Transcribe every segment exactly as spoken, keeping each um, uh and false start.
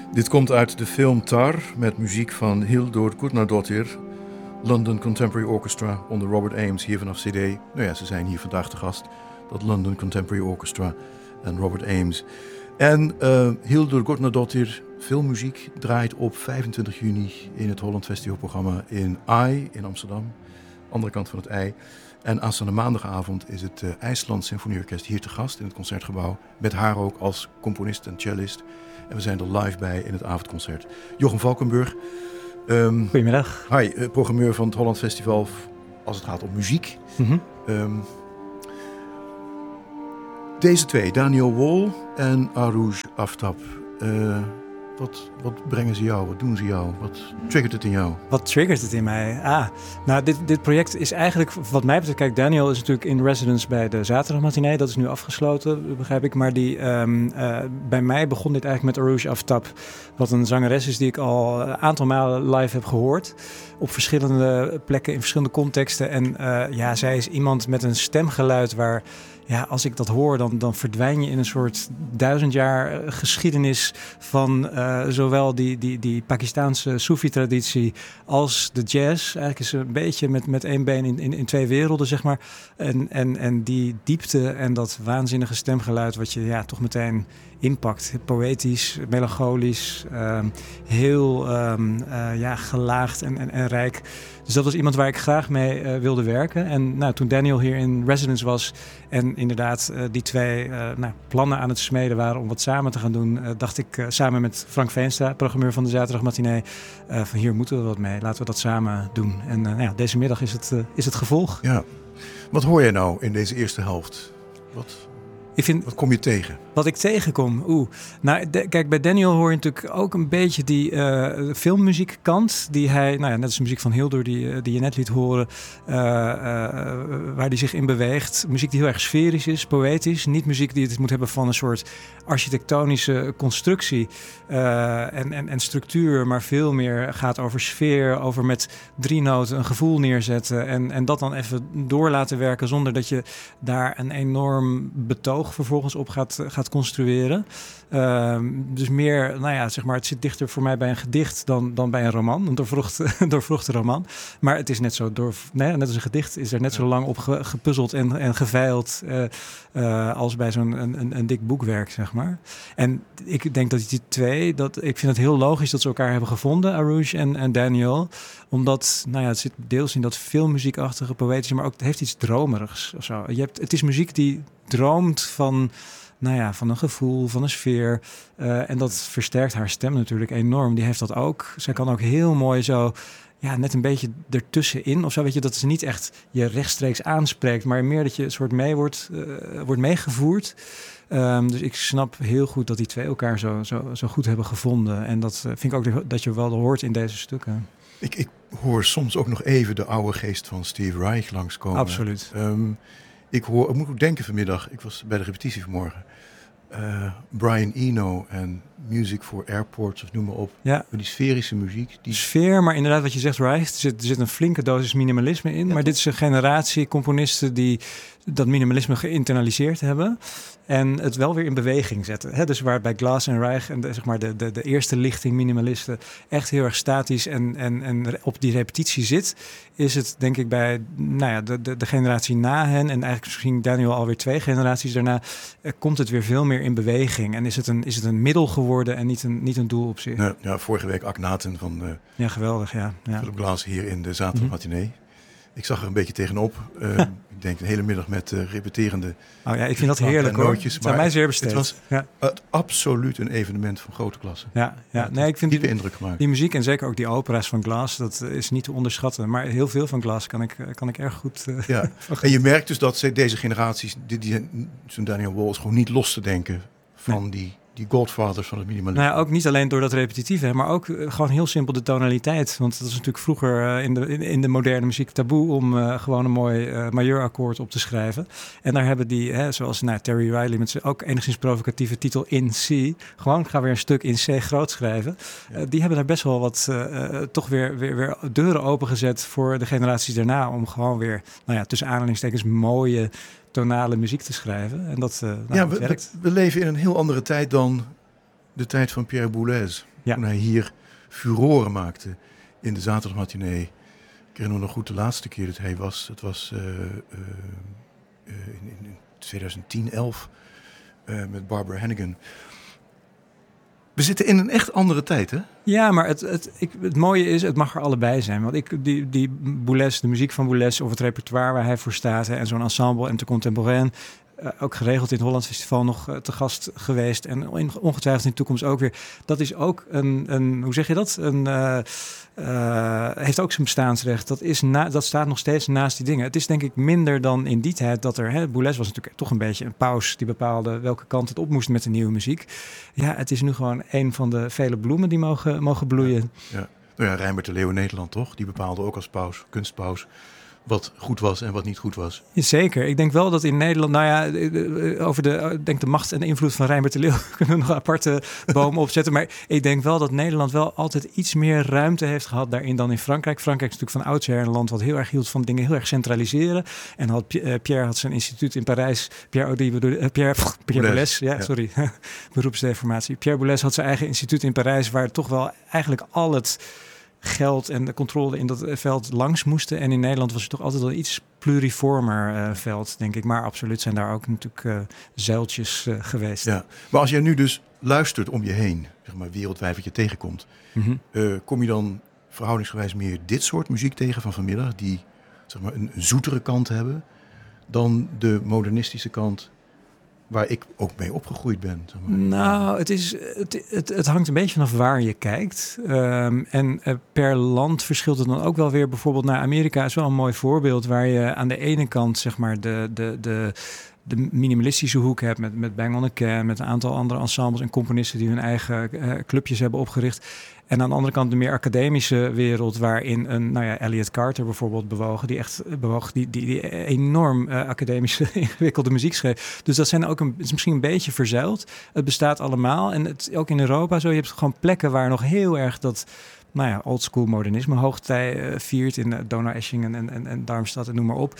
Dit komt uit de film Tar met muziek van Hildur Gudnadottir, London Contemporary Orchestra onder Robert Ames, hier vanaf C D. Nou ja, ze zijn hier vandaag te gast, dat London Contemporary Orchestra en Robert Ames. En uh, Hildur Gudnadottir, filmmuziek, draait op vijfentwintig juni in het Holland Festivalprogramma in I in Amsterdam, andere kant van het I. En aanstaande maandagavond is het uh, IJsland Symfonieorkest hier te gast in het Concertgebouw, met haar ook als componist en cellist. En we zijn er live bij in het avondconcert. Jochem Valkenburg. Um, Goedemiddag. Hi, uh, programmeur van het Holland Festival als het gaat om muziek. Mm-hmm. Um, deze twee, Daniel Wall en Arouj Aftab. Uh, wat, wat brengen ze jou? Wat doen ze jou? Wat triggert het in jou? Wat triggert het in mij? Ah, nou, dit, dit project is eigenlijk, wat mij betreft... Kijk, Daniel is natuurlijk in residence bij de zaterdagmatinee. Dat is nu afgesloten, begrijp ik. Maar die, um, uh, bij mij begon dit eigenlijk met Arouj Aftab. Wat een zangeres is die ik al een aantal malen live heb gehoord. Op verschillende plekken, in verschillende contexten. En uh, ja, zij is iemand met een stemgeluid waar... Ja, als ik dat hoor, dan, dan verdwijn je in een soort duizend jaar geschiedenis van uh, zowel die, die, die Pakistaanse Soefi-traditie als de jazz. Eigenlijk is ze een beetje met, met één been in, in, in twee werelden, zeg maar. En, en, en die diepte en dat waanzinnige stemgeluid wat je ja, toch meteen inpakt. Poëtisch, melancholisch, uh, heel um, uh, ja, gelaagd en, en, en rijk. Dus dat was iemand waar ik graag mee uh, wilde werken. En nou, toen Daniel hier in residence was en inderdaad uh, die twee uh, nou, plannen aan het smeden waren om wat samen te gaan doen, uh, dacht ik uh, samen met Frank Veenstra, programmeur van de zaterdagmatinee, uh, van hier moeten we wat mee. Laten we dat samen doen. En uh, nou ja, deze middag is het, uh, is het gevolg. Ja. Wat hoor jij nou in deze eerste helft? Wat... Ik vind, Wat kom je tegen? Wat ik tegenkom? Oeh. Nou, de, kijk, bij Daniel hoor je natuurlijk ook een beetje die uh, filmmuziekkant. Die hij, nou ja, net als de muziek van Hildur die, die je net liet horen. Uh, uh, waar hij zich in beweegt. Muziek die heel erg sferisch is, poëtisch. Niet muziek die het moet hebben van een soort architectonische constructie. Uh, en, en, en structuur. Maar veel meer gaat over sfeer. Over met drie noten een gevoel neerzetten. En, en dat dan even door laten werken. Zonder dat je daar een enorm betoog vervolgens op gaat, gaat construeren. Uh, dus meer, nou ja, zeg maar, het zit dichter voor mij bij een gedicht dan, dan bij een roman. Een doorvrochte, doorvrochte roman. Maar het is net zo, door, nee, net als een gedicht is er net zo lang op ge, gepuzzeld en, en geveild uh, uh, als bij zo'n een, een, een dik boekwerk, zeg maar. En ik denk dat die twee, dat, ik vind het heel logisch dat ze elkaar hebben gevonden, Arouj en, en Daniel. Omdat, nou ja, het zit deels in dat filmmuziekachtige, poëtische, maar ook het heeft iets dromerigs of zo. Je hebt, het is muziek die droomt van, nou ja, van een gevoel, van een sfeer. Uh, en dat versterkt haar stem natuurlijk enorm. Die heeft dat ook. Zij kan ook heel mooi zo, ja, net een beetje ertussenin of zo. Weet je, dat ze niet echt je rechtstreeks aanspreekt, maar meer dat je een soort mee wordt, uh, wordt meegevoerd. Um, dus ik snap heel goed dat die twee elkaar zo, zo, zo goed hebben gevonden. En dat uh, vind ik ook dat je wel hoort in deze stukken. Ik, ik hoor soms ook nog even de oude geest van Steve Reich langskomen. Absoluut. Um, Ik, hoor, ik moet ook denken vanmiddag, ik was bij de repetitie vanmorgen, uh, Brian Eno en Music for Airports of noem maar op. Ja. Die sferische muziek. Die... Sfeer, maar inderdaad wat je zegt, Reich, er zit, er zit een flinke dosis minimalisme in. Ja, maar dit is een generatie componisten die dat minimalisme geïnternaliseerd hebben en het wel weer in beweging zetten. He, dus waar bij Glass en Reich en de, zeg maar de, de, de eerste lichting minimalisten echt heel erg statisch en, en, en op die repetitie zit, is het denk ik bij nou ja, de, de, de generatie na hen en eigenlijk misschien Daniel alweer twee generaties daarna, eh, komt het weer veel meer in beweging en is het een, is het een middel geworden en niet een, niet een doel op zich. Ja, ja, vorige week Akhenaten van uh, ja, geweldig, ja. ja. Philip Glass hier in de zaterdagmatinee. Mm-hmm. Ik zag er een beetje tegenop. Uh, ik denk een hele middag met uh, repeterende... Oh ja, ik vind dat heerlijk hoor. Nootjes, het is aan mij zeer besteed. Het was ja. het absoluut een evenement van grote klasse. Ja, ja. ja nee, ik vind die, indruk gemaakt. Die muziek en zeker ook die opera's van Glass, dat is niet te onderschatten. Maar heel veel van Glass kan ik, kan ik erg goed... Uh, ja. En je merkt dus dat deze generaties, die, die, zo'n Daniel Wall, is gewoon niet los te denken van nee. die... die godfathers van het minimalisme. Nou ja, ook niet alleen door dat repetitieve, maar ook uh, gewoon heel simpel de tonaliteit. Want dat is natuurlijk vroeger uh, in, de, in, in de moderne muziek taboe om uh, gewoon een mooi uh, majeurakkoord op te schrijven. En daar hebben die, hè, zoals nou, Terry Riley met zijn ook enigszins provocatieve titel In C, gewoon ga weer een stuk in C groot schrijven. Ja. Uh, die hebben daar best wel wat uh, uh, toch weer, weer, weer deuren opengezet voor de generaties daarna om gewoon weer, nou ja, tussen aanhalingstekens mooie tonale muziek te schrijven. En dat, uh, nou, ja, we, we, we leven in een heel andere tijd dan de tijd van Pierre Boulez. Ja. Toen hij hier furoren maakte in de zaterdagmatinee. Ik herinner me nog goed de laatste keer dat hij was. Het was uh, uh, uh, in, in twintig tien, elf uh, met Barbara Hannigan. We zitten in een echt andere tijd, hè? Ja, maar het, het, ik, het mooie is, het mag er allebei zijn. Want ik, die, die Boulez, de muziek van Boulez of het repertoire waar hij voor staat... Hè, en zo'n ensemble en te contemporain... Uh, ook geregeld in het Holland Festival nog uh, te gast geweest. En ongetwijfeld in de toekomst ook weer. Dat is ook een, een hoe zeg je dat? Een, uh, uh, heeft ook zijn bestaansrecht. Dat, is na, dat staat nog steeds naast die dingen. Het is denk ik minder dan in die tijd dat er... Hè, Boulez was natuurlijk toch een beetje een paus die bepaalde welke kant het op moest met de nieuwe muziek. Ja, het is nu gewoon een van de vele bloemen die mogen, mogen bloeien. Ja, ja. Nou ja, Rijnbert de Leeuw in Nederland toch? Die bepaalde ook als paus, kunstpaus... wat goed was en wat niet goed was. Zeker. Ik denk wel dat in Nederland... Nou ja, over de, denk de macht en de invloed van Rijnbert de Leeuw... kunnen we nog een aparte boom opzetten. Maar ik denk wel dat Nederland wel altijd iets meer ruimte heeft gehad daarin dan in Frankrijk. Frankrijk is natuurlijk van oudsher een land wat heel erg hield van dingen heel erg centraliseren. En had, Pierre had zijn instituut in Parijs. Pierre Audi, Pierre, Pierre Boulez. Ja, ja, sorry. Beroepsdeformatie. Pierre Boulez had zijn eigen instituut in Parijs... waar toch wel eigenlijk al het... geld en de controle in dat veld langs moesten. En in Nederland was het toch altijd wel iets pluriformer uh, veld, denk ik. Maar absoluut zijn daar ook natuurlijk uh, zuiltjes uh, geweest. Ja, maar als jij nu dus luistert om je heen, zeg maar wereldwijd wat je tegenkomt, mm-hmm. uh, kom je dan verhoudingsgewijs meer dit soort muziek tegen van vanmiddag, die zeg maar een zoetere kant hebben, dan de modernistische kant waar ik ook mee opgegroeid ben. Zeg maar. Nou, het, is, het, het, het hangt een beetje vanaf waar je kijkt. Um, en uh, per land verschilt het dan ook wel weer. Bijvoorbeeld naar Amerika is wel een mooi voorbeeld... waar je aan de ene kant zeg maar de... de, de de minimalistische hoek hebt met, met Bang on a Can... met een aantal andere ensembles en componisten... die hun eigen uh, clubjes hebben opgericht. En aan de andere kant de meer academische wereld... waarin een, nou ja, Elliot Carter bijvoorbeeld bewogen... die echt bewoog, die, die, die enorm uh, academische, ingewikkelde muziek schreef. Dus dat zijn ook een, is misschien een beetje verzuild. Het bestaat allemaal. En het, ook in Europa zo. Je hebt gewoon plekken waar nog heel erg dat... nou ja, oldschool modernisme hoogtij uh, viert in uh, Donaueschingen en, en, en Darmstadt en noem maar op.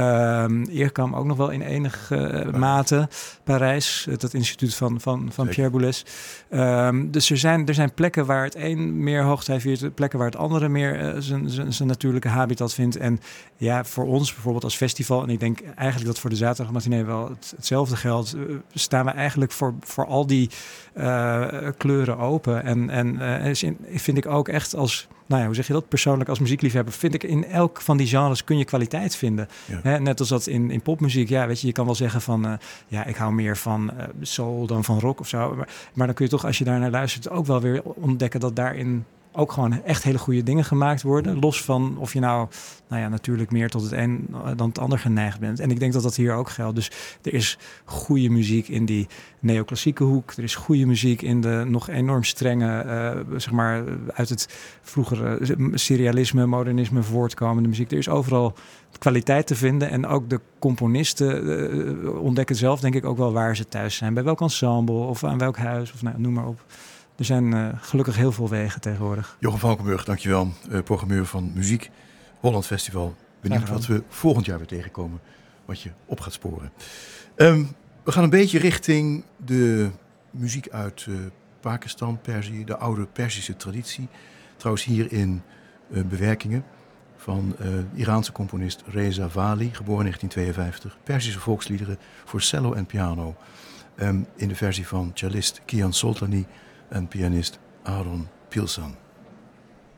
Um, Eerkam ook nog wel in enige uh, mate. Parijs, uh, dat instituut van, van, van Pierre Boulez. Um, dus er zijn, er zijn plekken waar het een meer hoogtij viert, plekken waar het andere meer uh, zijn, zijn, zijn natuurlijke habitat vindt. En ja, voor ons bijvoorbeeld als festival, en ik denk eigenlijk dat voor de zaterdagmatinee wel het, hetzelfde geldt, uh, staan we eigenlijk voor, voor al die uh, kleuren open. En, en uh, vind ik ook echt als, nou ja, hoe zeg je dat, persoonlijk als muziekliefhebber, vind ik in elk van die genres kun je kwaliteit vinden. Ja. Hè, net als dat in, in popmuziek, ja, weet je, je kan wel zeggen van, uh, ja, ik hou meer van uh, soul dan van rock of zo. Maar, maar dan kun je toch, als je daar naar luistert, ook wel weer ontdekken dat daarin ook gewoon echt hele goede dingen gemaakt worden. Los van of je nou, nou ja, natuurlijk meer tot het een dan het ander geneigd bent. En ik denk dat dat hier ook geldt. Dus er is goede muziek in die neoclassieke hoek. Er is goede muziek in de nog enorm strenge, uh, zeg maar, uit het vroegere serialisme, modernisme voortkomende muziek. Er is overal kwaliteit te vinden. En ook de componisten uh, ontdekken zelf, denk ik, ook wel waar ze thuis zijn. Bij welk ensemble of aan welk huis of nou, noem maar op. Er zijn uh, gelukkig heel veel wegen tegenwoordig. Jochem Valkenburg, dankjewel. Uh, programmeur van Muziek Holland Festival. Benieuwd wat we volgend jaar weer tegenkomen. Wat je op gaat sporen. Um, we gaan een beetje richting de muziek uit uh, Pakistan, Perzië. De oude Perzische traditie. Trouwens hier in uh, bewerkingen van uh, Iraanse componist Reza Vali. Geboren negentien tweeënvijftig. Perzische volksliederen voor cello en piano. Um, in de versie van cellist Kian Soltani en pianist Aaron Pilsan.